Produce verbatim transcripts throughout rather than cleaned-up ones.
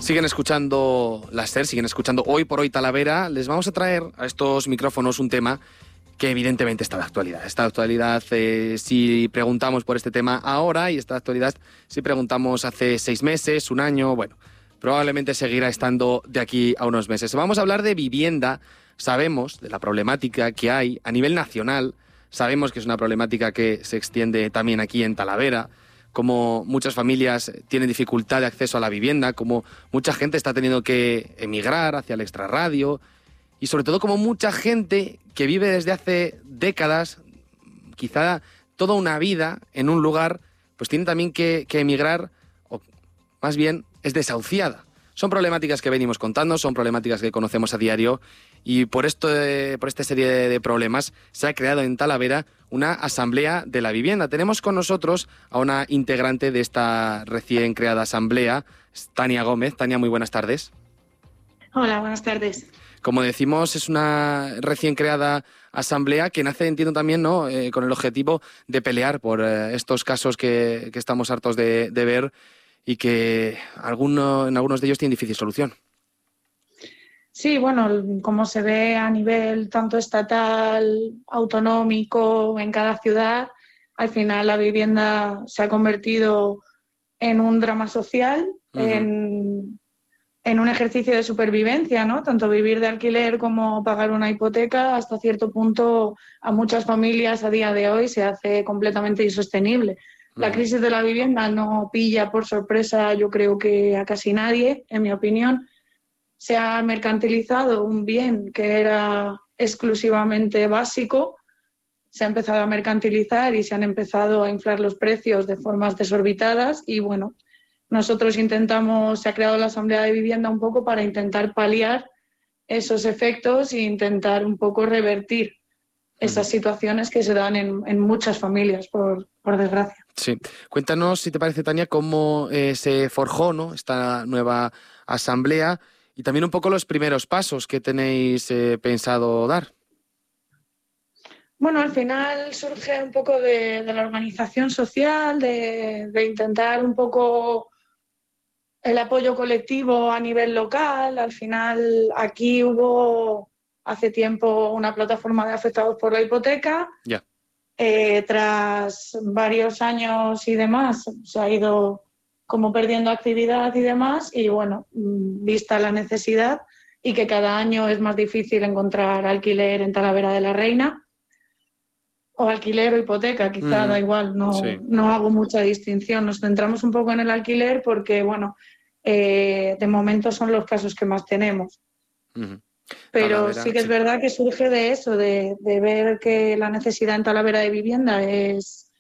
Siguen escuchando la SER, siguen escuchando Hoy por Hoy Talavera. Les vamos a traer a estos micrófonos un tema que evidentemente está de actualidad. Está de actualidad eh, si preguntamos por este tema ahora y está de actualidad si preguntamos hace seis meses, un año, bueno, probablemente seguirá estando de aquí a unos meses. Vamos a hablar de vivienda. Sabemos de la problemática que hay a nivel nacional, sabemos que es una problemática que se extiende también aquí en Talavera, como muchas familias tienen dificultad de acceso a la vivienda, como mucha gente está teniendo que emigrar hacia el extrarradio y sobre todo como mucha gente que vive desde hace décadas, quizá toda una vida en un lugar, pues tiene también que, que emigrar, o más bien es desahuciada. Son problemáticas que venimos contando, son problemáticas que conocemos a diario y por, esto, por esta serie de problemas se ha creado en Talavera una asamblea de la vivienda. Tenemos con nosotros a una integrante de esta recién creada asamblea, Tania Gómez. Tania, muy buenas tardes. Hola, buenas tardes. Como decimos, es una recién creada asamblea que nace, entiendo también, ¿no?, eh, con el objetivo de pelear por eh, estos casos que, que estamos hartos de, de ver y que alguno, en algunos de ellos tienen difícil solución. Sí, bueno, como se ve a nivel tanto estatal, autonómico, en cada ciudad, al final la vivienda se ha convertido en un drama social, uh-huh. en, en un ejercicio de supervivencia, ¿no? Tanto vivir de alquiler como pagar una hipoteca, hasta cierto punto a muchas familias a día de hoy se hace completamente insostenible. La crisis de la vivienda no pilla por sorpresa, yo creo que a casi nadie, en mi opinión. Se ha mercantilizado un bien que era exclusivamente básico, se ha empezado a mercantilizar y se han empezado a inflar los precios de formas desorbitadas y bueno, nosotros intentamos, se ha creado la Asamblea de Vivienda un poco para intentar paliar esos efectos e intentar un poco revertir esas situaciones que se dan en, en muchas familias, por, por desgracia. Sí. Cuéntanos, si te parece, Tania, cómo eh, se forjó, ¿no?, esta nueva asamblea y también un poco los primeros pasos que tenéis eh, pensado dar. Bueno, al final surge un poco de, de la organización social, de, de intentar un poco el apoyo colectivo a nivel local. Al final aquí hubo hace tiempo una plataforma de afectados por la hipoteca. Ya. Eh, tras varios años y demás, se ha ido como perdiendo actividad y demás, y bueno, vista la necesidad y que cada año es más difícil encontrar alquiler en Talavera de la Reina, o alquiler o hipoteca, quizá, mm, da igual, no, sí. no hago mucha distinción. Nos centramos un poco en el alquiler porque, bueno, eh, de momento son los casos que más tenemos. Uh-huh. Pero Talavera, sí que es sí. verdad que surge de eso, de, de ver que la necesidad en Talavera de vivienda es,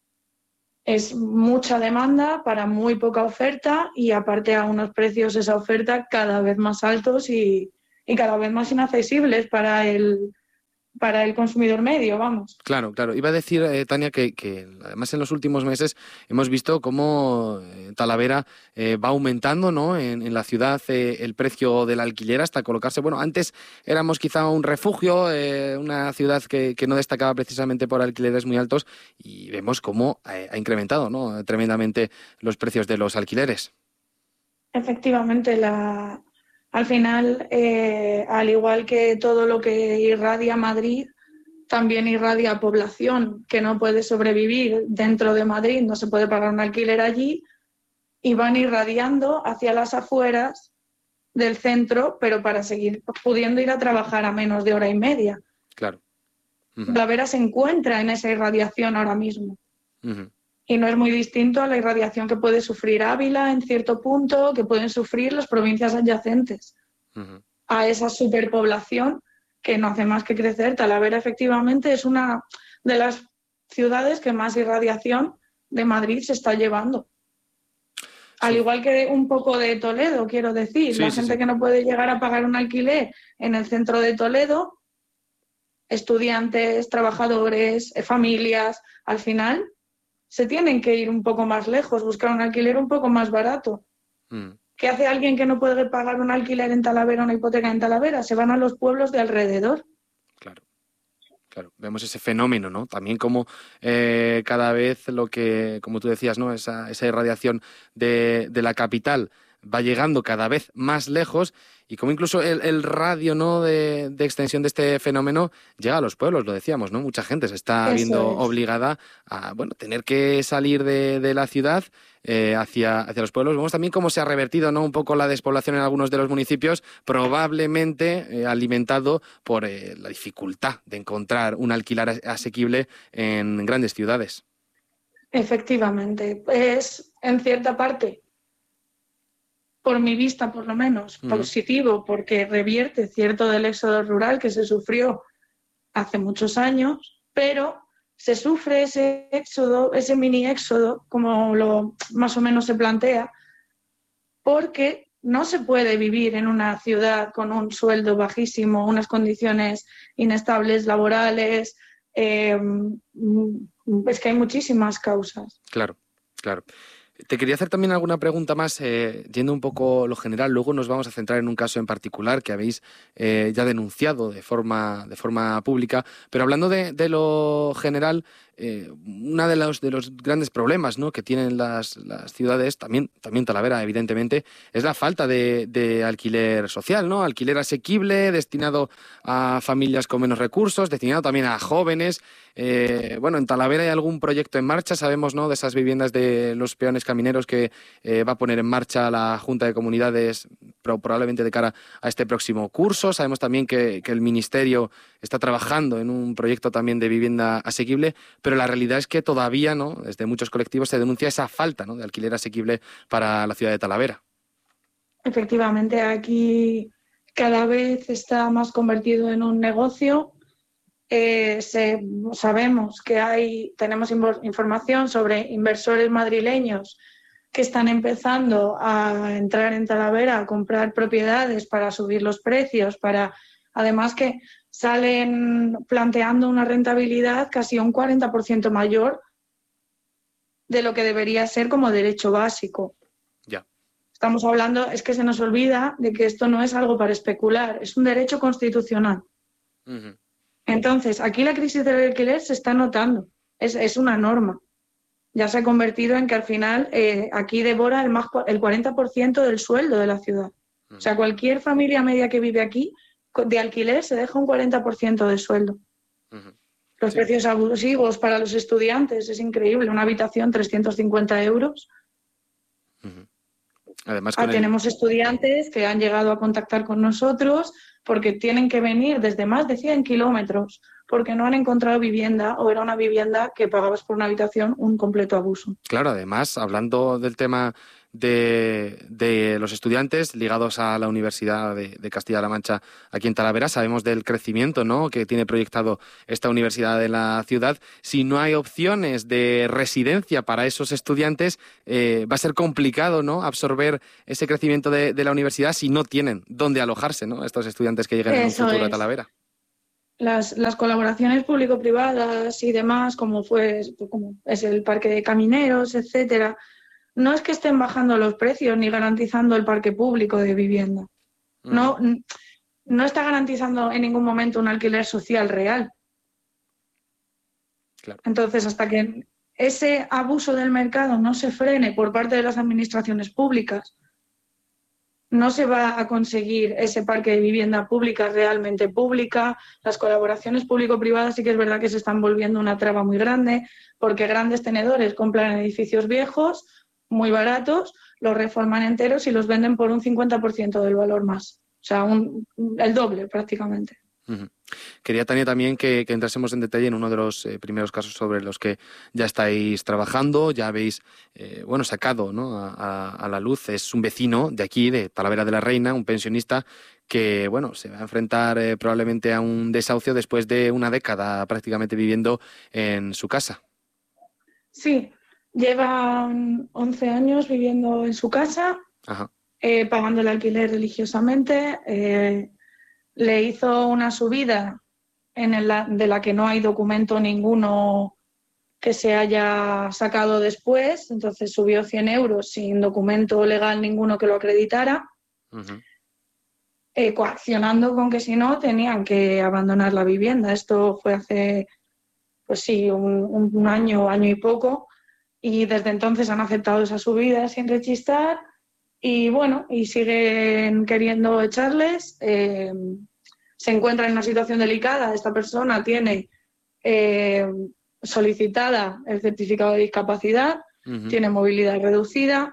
es mucha demanda para muy poca oferta y aparte a unos precios esa oferta cada vez más altos y, y cada vez más inaccesibles para el, para el consumidor medio, vamos. Claro, claro. Iba a decir, eh, Tania, que, que además en los últimos meses hemos visto cómo eh, Talavera eh, va aumentando, ¿no?, en, en la ciudad eh, el precio del alquiler hasta colocarse. Bueno, antes éramos quizá un refugio, eh, una ciudad que, que no destacaba precisamente por alquileres muy altos y vemos cómo eh, ha incrementado, ¿no?, tremendamente los precios de los alquileres. Efectivamente, la... Al final, eh, al igual que todo lo que irradia Madrid, también irradia población que no puede sobrevivir dentro de Madrid, no se puede pagar un alquiler allí, y van irradiando hacia las afueras del centro, pero para seguir pudiendo ir a trabajar a menos de hora y media. Claro. Uh-huh. Talavera se encuentra en esa irradiación ahora mismo. Uh-huh. Y no es muy distinto a la irradiación que puede sufrir Ávila en cierto punto, que pueden sufrir las provincias adyacentes uh-huh. a esa superpoblación que no hace más que crecer. Talavera efectivamente es una de las ciudades que más irradiación de Madrid se está llevando. Sí. Al igual que un poco de Toledo, quiero decir. Sí, la sí, gente sí. que no puede llegar a pagar un alquiler en el centro de Toledo, estudiantes, trabajadores, familias, al final se tienen que ir un poco más lejos, buscar un alquiler un poco más barato. Mm. ¿Qué hace alguien que no puede pagar un alquiler en Talavera, una hipoteca en Talavera? Se van a los pueblos de alrededor. Claro, claro. Vemos ese fenómeno, ¿no? También como eh, cada vez lo que, como tú decías, ¿no?, esa, esa irradiación de, de la capital va llegando cada vez más lejos y como incluso el, el radio, ¿no?, de, de extensión de este fenómeno llega a los pueblos, lo decíamos, ¿no? Mucha gente se está Eso viendo es. obligada a, bueno, tener que salir de, de la ciudad eh, hacia, hacia los pueblos. Vemos también cómo se ha revertido, ¿no?, un poco la despoblación en algunos de los municipios, probablemente eh, alimentado por eh, la dificultad de encontrar un alquiler asequible en grandes ciudades. Efectivamente. Es, en cierta parte, por mi vista por lo menos, Mm. positivo, porque revierte cierto del éxodo rural que se sufrió hace muchos años, pero se sufre ese éxodo, ese mini éxodo, como lo más o menos se plantea, porque no se puede vivir en una ciudad con un sueldo bajísimo, unas condiciones inestables laborales, eh, es que hay muchísimas causas. Claro, claro. Te quería hacer también alguna pregunta más, eh, yendo un poco lo general. Luego nos vamos a centrar en un caso en particular que habéis eh, ya denunciado de forma, de forma pública. Pero hablando de, de lo general, eh, uno de los, de los grandes problemas, ¿no?, que tienen las, las ciudades, también, también Talavera, evidentemente, es la falta de, de alquiler social, ¿no? Alquiler asequible, destinado a familias con menos recursos, destinado también a jóvenes. Eh, bueno, en Talavera hay algún proyecto en marcha, sabemos, ¿no?, de esas viviendas de los peones camineros que eh, va a poner en marcha la Junta de Comunidades, pero probablemente de cara a este próximo curso. Sabemos también que, que el Ministerio está trabajando en un proyecto también de vivienda asequible, pero la realidad es que todavía, ¿no?, desde muchos colectivos se denuncia esa falta, ¿no?, de alquiler asequible para la ciudad de Talavera. Efectivamente, aquí cada vez está más convertido en un negocio. Eh, se, sabemos que hay, tenemos información sobre inversores madrileños que están empezando a entrar en Talavera a comprar propiedades para subir los precios, para además que salen planteando una rentabilidad casi un cuarenta por ciento mayor de lo que debería ser como derecho básico. Ya. Estamos hablando, es que se nos olvida de que esto no es algo para especular, es un derecho constitucional. Uh-huh. Entonces, aquí la crisis del alquiler se está notando, es, es una norma. Ya se ha convertido en que al final eh, aquí devora el, más, el cuarenta por ciento del sueldo de la ciudad. Uh-huh. O sea, cualquier familia media que vive aquí de alquiler se deja un cuarenta por ciento de sueldo. Uh-huh. Los sí. precios abusivos para los estudiantes es increíble. Una habitación, trescientos cincuenta euros. Uh-huh. Además, ah, con tenemos el... estudiantes que han llegado a contactar con nosotros porque tienen que venir desde más de cien kilómetros porque no han encontrado vivienda o era una vivienda que pagabas por una habitación, un completo abuso. Claro, además, hablando del tema de, de los estudiantes ligados a la Universidad de, de Castilla-La Mancha aquí en Talavera, sabemos del crecimiento, ¿no?, que tiene proyectado esta universidad en la ciudad. Si no hay opciones de residencia para esos estudiantes, eh, va a ser complicado, ¿no?, absorber ese crecimiento de, de la universidad si no tienen dónde alojarse, ¿no?, estos estudiantes que lleguen en un futuro a Talavera. Las, las colaboraciones público-privadas y demás, como fue como es el parque de camineros, etcétera, no es que estén bajando los precios ni garantizando el parque público de vivienda. Uh-huh. No, no está garantizando en ningún momento un alquiler social real. Claro. Entonces, hasta que ese abuso del mercado no se frene por parte de las administraciones públicas, no se va a conseguir ese parque de vivienda pública realmente pública. Las colaboraciones público-privadas sí que es verdad que se están volviendo una traba muy grande porque grandes tenedores compran edificios viejos, muy baratos, los reforman enteros y los venden por un cincuenta por ciento del valor más. O sea, un, el doble prácticamente. Uh-huh. Quería, Tania, también que, que entrásemos en detalle en uno de los eh, primeros casos sobre los que ya estáis trabajando, ya habéis eh, bueno, sacado, ¿no?, a, a, a la luz. Es un vecino de aquí, de Talavera de la Reina, un pensionista que bueno, se va a enfrentar eh, probablemente a un desahucio después de una década prácticamente viviendo en su casa. Sí, lleva once años viviendo en su casa, eh, pagando el alquiler religiosamente. Eh, le hizo una subida en el, de la que no hay documento ninguno que se haya sacado después, entonces subió cien euros sin documento legal ninguno que lo acreditara, uh-huh. eh, coaccionando con que si no tenían que abandonar la vivienda. Esto fue hace, pues sí, un, un año, año y poco, y desde entonces han aceptado esa subida sin rechistar y bueno, y siguen queriendo echarles. Eh, se encuentra en una situación delicada. Esta persona tiene eh, solicitada el certificado de discapacidad, uh-huh. tiene movilidad reducida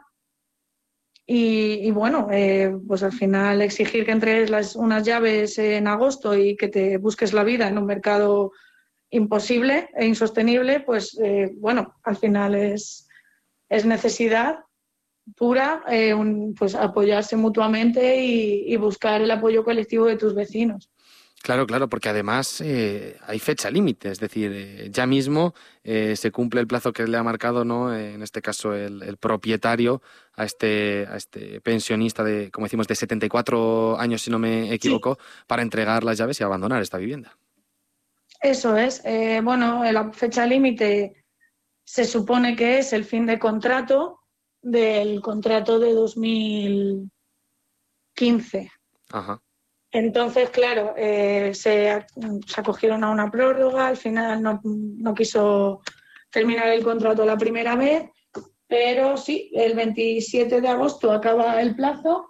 y, y bueno, eh, pues al final exigir que entregues las, unas llaves en agosto y que te busques la vida en un mercado imposible e insostenible, pues eh, bueno, al final es, es necesidad pura, eh, un, pues apoyarse mutuamente y, y buscar el apoyo colectivo de tus vecinos. Claro, claro, porque además eh, hay fecha límite, es decir, eh, ya mismo eh, se cumple el plazo que le ha marcado, ¿no? Eh, en este caso el, el propietario a este, a este pensionista de, como decimos, de setenta y cuatro años, si no me equivoco, sí. para entregar las llaves y abandonar esta vivienda. Eso es. Eh, bueno, la fecha límite se supone que es el fin de contrato del contrato de dos mil quince. Ajá. Entonces, claro, eh, se, se acogieron a una prórroga, al final no, no quiso terminar el contrato la primera vez, pero sí, el veintisiete de agosto acaba el plazo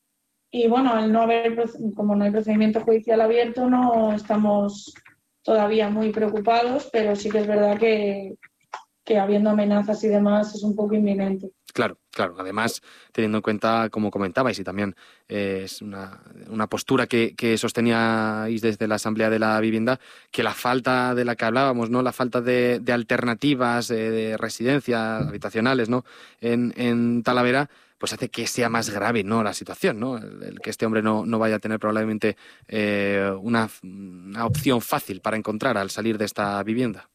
y bueno, al no haber, como no hay procedimiento judicial abierto, no estamos todavía muy preocupados, pero sí que es verdad que, que habiendo amenazas y demás es un poco inminente. Claro, claro. Además, teniendo en cuenta, como comentabais, y también eh, es una, una postura que, que sosteníais desde la Asamblea de la Vivienda, que la falta de la que hablábamos, ¿no? La falta de, de alternativas eh, de residencias habitacionales, ¿no? En, en Talavera, pues hace que sea más grave, ¿no? La situación, ¿no? El, el que este hombre no, no vaya a tener probablemente eh, una, una opción fácil para encontrar al salir de esta vivienda.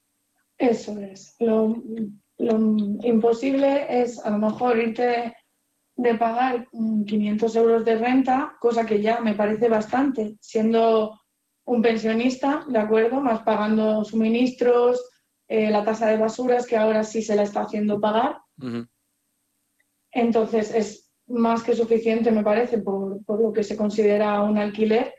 Eso es. Lo... Lo imposible es a lo mejor irte de, de pagar quinientos euros de renta, cosa que ya me parece bastante, siendo un pensionista, ¿de acuerdo? Más pagando suministros, eh, la tasa de basuras, que ahora sí se la está haciendo pagar. Uh-huh. Entonces es más que suficiente, me parece, por, por lo que se considera un alquiler.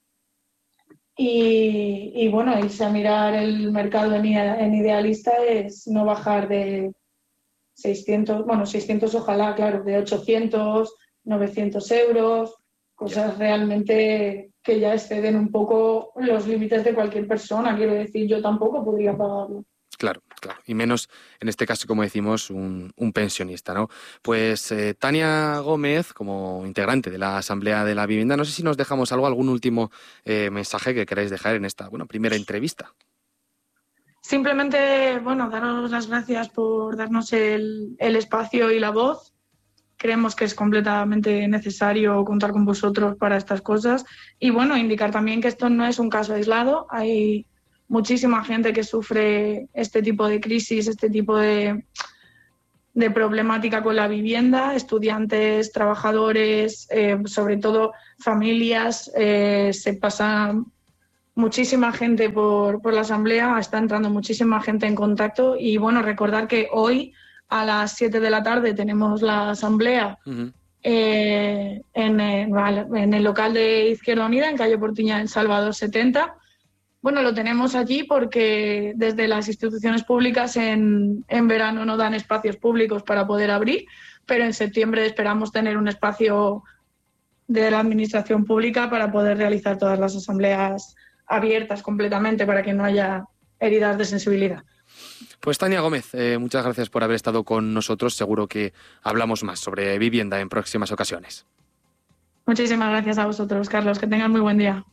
Y, y bueno, irse a mirar el mercado en, en Idealista es no bajar de seiscientos, bueno, seiscientos ojalá, claro, de ochocientos, novecientos euros, cosas realmente que ya exceden un poco los límites de cualquier persona. Quiero decir, yo tampoco podría pagarlo. Claro, claro. Y menos, en este caso, como decimos, un, un pensionista, ¿no? Pues eh, Tania Gómez, como integrante de la Asamblea de la Vivienda, no sé si nos dejamos algo, algún último eh, mensaje que queráis dejar en esta, bueno, primera entrevista. Simplemente, bueno, daros las gracias por darnos el, el espacio y la voz. Creemos que es completamente necesario contar con vosotros para estas cosas. Y bueno, indicar también que esto no es un caso aislado. Hay muchísima gente que sufre este tipo de crisis, este tipo de, de problemática con la vivienda, estudiantes, trabajadores, eh, sobre todo familias. Eh, se pasa muchísima gente por, por la Asamblea, está entrando muchísima gente en contacto y bueno, recordar que hoy a las siete de la tarde tenemos la Asamblea uh-huh. eh, en, en el local de Izquierda Unida, en calle Portiña, en Salvador setenta. Bueno, lo tenemos allí porque desde las instituciones públicas en, en verano no dan espacios públicos para poder abrir, pero en septiembre esperamos tener un espacio de la administración pública para poder realizar todas las asambleas abiertas completamente para que no haya heridas de sensibilidad. Pues Tania Gómez, eh, muchas gracias por haber estado con nosotros. Seguro que hablamos más sobre vivienda en próximas ocasiones. Muchísimas gracias a vosotros, Carlos. Que tengan muy buen día.